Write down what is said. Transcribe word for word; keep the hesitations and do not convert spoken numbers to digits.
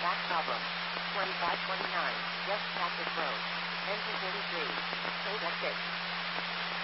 back problem. twenty-five twenty-nine, West Cactus Road. Engine forty-three. Code at six.